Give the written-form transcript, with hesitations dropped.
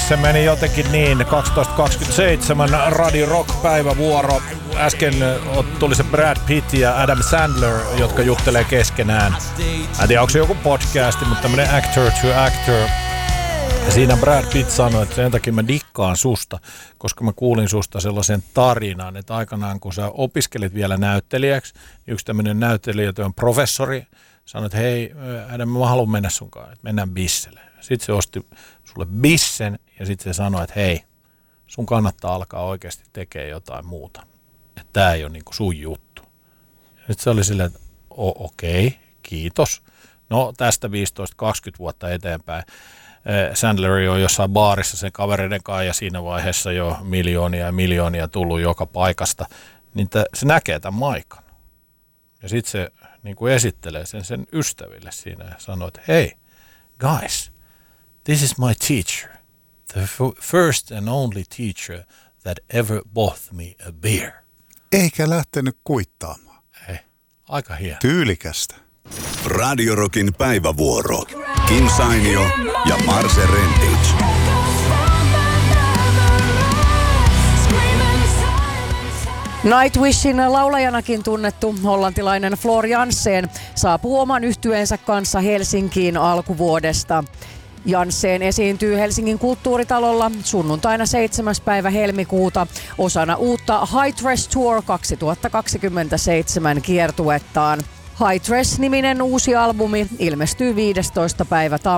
Se meni jotenkin niin, 12.27 Radio Rock-päivävuoro. Äsken tuli se Brad Pitt ja Adam Sandler, jotka juttelee keskenään. En tiedä, onko se joku podcasti, mutta tämmönen Actor to Actor. Ja siinä Brad Pitt sanoi, että sen takia mä dikkaan susta, koska mä kuulin susta sellaisen tarinan, että aikanaan kun sä opiskelit vielä näyttelijäksi, yksi tämmöinen näyttelijä, on professori, sanoi, että hei, Adam, mä haluan mennä sunkaan, että mennään bisselle. Sitten se osti sulle bissen ja sitten se sanoi, että hei, sun kannattaa alkaa oikeasti tekemään jotain muuta. Että tää ei ole niinku sun juttu. Nyt se oli silleen, että okei, kiitos. No tästä 15-20 vuotta eteenpäin. Sandler on jossain baarissa sen kavereiden kanssa ja siinä vaiheessa jo miljoonia tullut joka paikasta. Niin se näkee tämän Maikan. Ja sitten se niinku esittelee sen ystäville siinä ja sanoo, että hei, guys, this is my teacher, the first and only teacher that ever bought me a beer. Eikä lähtenyt kuittaamaan. Ei, aika hieno. Tyylikästä. Radio Rockin päivävuoro. Kim Sainio ja Marse Rentic. Nightwishin laulajanakin tunnettu hollantilainen Floor Jansen saapuu oman yhtyeensä kanssa Helsinkiin alkuvuodesta. Jansen esiintyy Helsingin kulttuuritalolla sunnuntaina 7. päivä helmikuuta osana uutta High Dress Tour 2027 kiertuettaan. High Dress-niminen uusi albumi ilmestyy 15. päivä